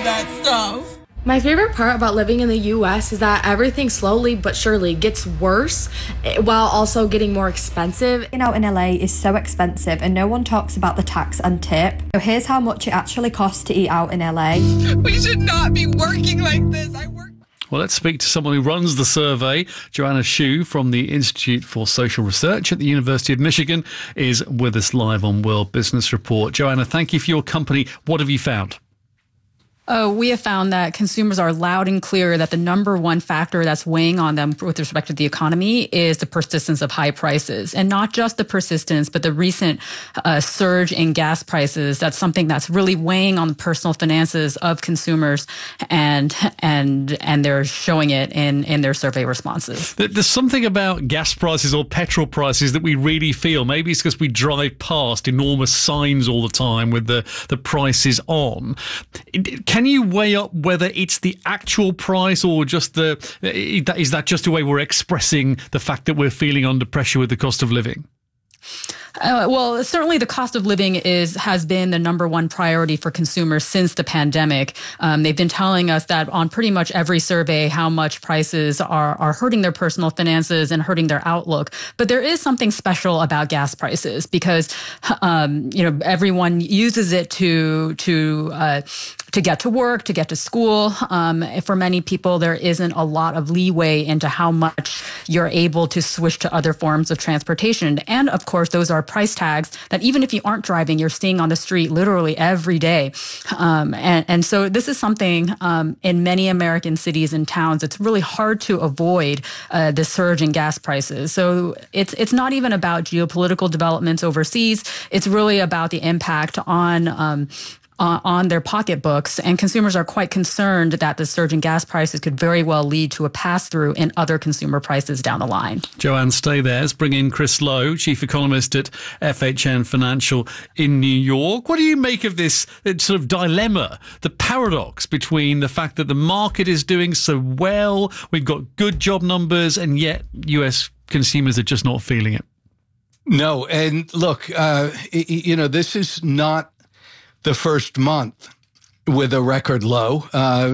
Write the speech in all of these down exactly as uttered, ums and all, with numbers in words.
that stuff. My favorite part about living in the U S is that everything slowly but surely gets worse while also getting more expensive. Eating out in L A is so expensive and no one talks about the tax and tip. So here's how much it actually costs to eat out in L A. We should not be working like this. I work. Well, let's speak to someone who runs the survey. Joanna Shu from the Institute for Social Research at the University of Michigan is with us live on World Business Report. Joanna, thank you for your company. What have you found? Oh, we have found that consumers are loud and clear that the number one factor that's weighing on them with respect to the economy is the persistence of high prices. And not just the persistence, but the recent uh, surge in gas prices. That's something that's really weighing on the personal finances of consumers, and and and they're showing it in, in their survey responses. There's something about gas prices or petrol prices that we really feel. Maybe it's because we drive past enormous signs all the time with the, the prices on. Can Can you weigh up whether it's the actual price or just the, is that just the way we're expressing the fact that we're feeling under pressure with the cost of living? Uh, well, certainly the cost of living is has been the number one priority for consumers since the pandemic. Um, they've been telling us that on pretty much every survey how much prices are are hurting their personal finances and hurting their outlook. But there is something special about gas prices because um, you know everyone uses it to to uh, to get to work, to get to school. Um, for many people, there isn't a lot of leeway into how much you're able to switch to other forms of transportation. And of course, those are price tags that even if you aren't driving, you're seeing on the street literally every day. Um, and, and so this is something um, in many American cities and towns, it's really hard to avoid uh, the surge in gas prices. So it's it's not even about geopolitical developments overseas. It's really about the impact on um, Uh, on their pocketbooks, and consumers are quite concerned that the surge in gas prices could very well lead to a pass-through in other consumer prices down the line. Joanne, stay there. Let's bring in Chris Lowe, Chief Economist at F H N Financial in New York. What do you make of this sort of dilemma, the paradox between the fact that the market is doing so well, we've got good job numbers, and yet U S consumers are just not feeling it? No, and look, uh, you know, this is not the first month with a record low. Uh,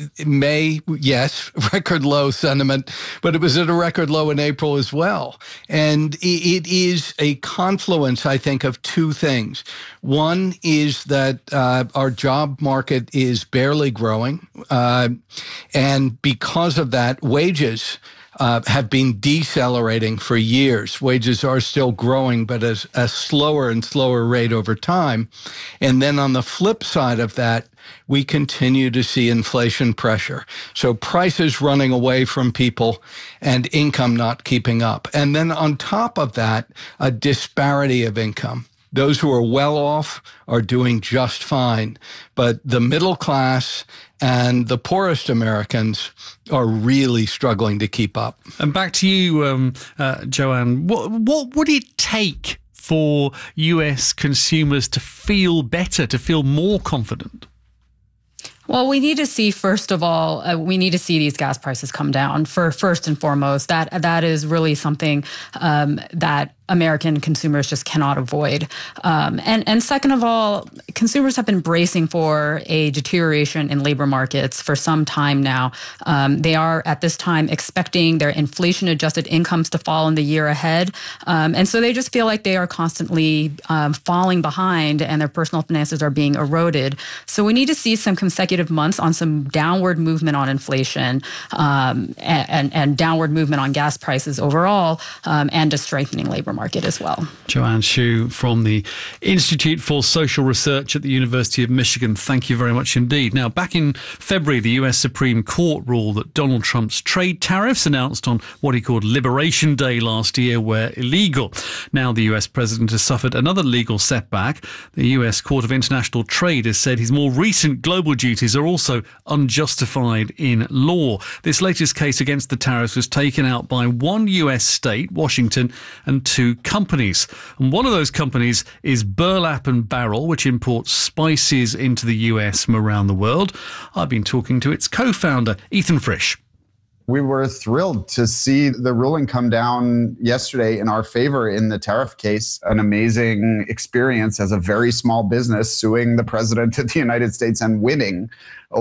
May, yes, record low sentiment, but it was at a record low in April as well. And it is a confluence, I think, of two things. One is that uh, our job market is barely growing. Uh, and because of that, wages Uh, have been decelerating for years. Wages are still growing, but at a slower and slower rate over time. And then on the flip side of that, we continue to see inflation pressure. So prices running away from people and income not keeping up. And then on top of that, a disparity of income. Those who are well off are doing just fine, but the middle class and the poorest Americans are really struggling to keep up. And back to you, um, uh, Joanne, what, what would it take for U S consumers to feel better, to feel more confident? Well, we need to see, first of all, uh, we need to see these gas prices come down for first and foremost. That that is really something um, that American consumers just cannot avoid. Um, and, and second of all, consumers have been bracing for a deterioration in labor markets for some time now. Um, they are at this time expecting their inflation-adjusted incomes to fall in the year ahead. Um, and so they just feel like they are constantly um, falling behind and their personal finances are being eroded. So we need to see some consecutive months on some downward movement on inflation um, and, and, and downward movement on gas prices overall um, and a strengthening labor market. market as well. Joanne Shu from the Institute for Social Research at the University of Michigan. Thank you very much indeed. Now, back in February, the U S Supreme Court ruled that Donald Trump's trade tariffs announced on what he called Liberation Day last year were illegal. Now, the U S president has suffered another legal setback. The U S Court of International Trade has said his more recent global duties are also unjustified in law. This latest case against the tariffs was taken out by one U S state, Washington, and two companies. And one of those companies is Burlap and Barrel, which imports spices into the U S from around the world. I've been talking to its co-founder, Ethan Frisch. We were thrilled to see the ruling come down yesterday in our favor in the tariff case. An amazing experience as a very small business suing the president of the United States and winning